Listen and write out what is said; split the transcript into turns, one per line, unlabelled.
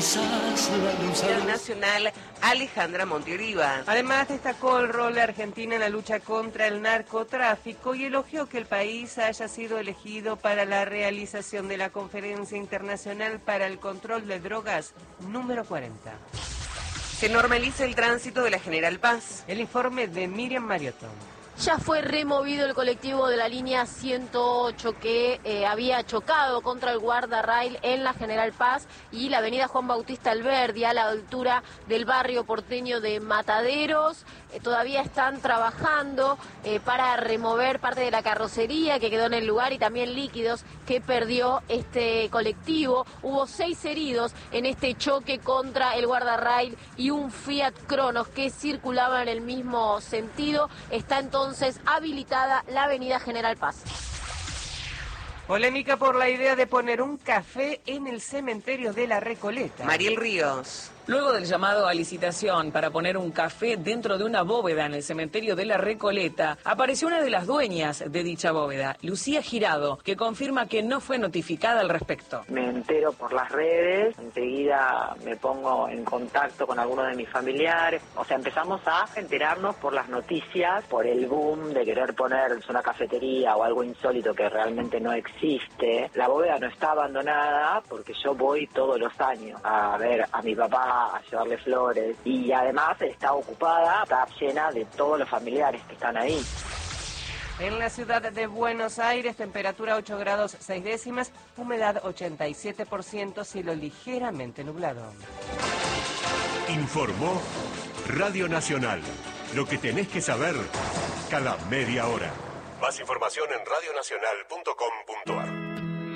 quizás la luz
nacional Alejandra Monteoliva.
Además destacó el rol de Argentina en la lucha contra el narcotráfico y elogió que el país haya sido elegido para la realización de la Conferencia Internacional para el Control de Drogas número 40.
Se normaliza el tránsito de la General Paz.
El informe de Miriam Mariotto.
Ya fue removido el colectivo de la línea 108 que había chocado contra el guardarrail en la General Paz y la avenida Juan Bautista Alberdi a la altura del barrio porteño de Mataderos. Todavía están trabajando para remover parte de la carrocería que quedó en el lugar y también líquidos que perdió este colectivo. Hubo 6 heridos en este choque contra el guardarrail y un Fiat Cronos que circulaba en el mismo sentido. Está entonces habilitada la avenida General Paz.
Polémica por la idea de poner un café en el cementerio de La Recoleta.
Mariel Ríos.
Luego del llamado a licitación para poner un café dentro de una bóveda en el cementerio de La Recoleta, apareció una de las dueñas de dicha bóveda, Lucía Girado, que confirma que no fue notificada al respecto.
Me entero por las redes, enseguida me pongo en contacto con algunos de mis familiares, o sea, empezamos a enterarnos por las noticias, por el boom de querer poner una cafetería o algo insólito que realmente no existe. La bóveda no está abandonada porque yo voy todos los años a ver a mi papá, a llevarle flores, y además está ocupada, está llena de todos los familiares que están ahí.
En la ciudad de Buenos Aires, temperatura 8 grados 6 décimas, humedad 87%, cielo ligeramente nublado.
Informó Radio Nacional. Lo que tenés que saber cada media hora. Más información en radionacional.com.ar.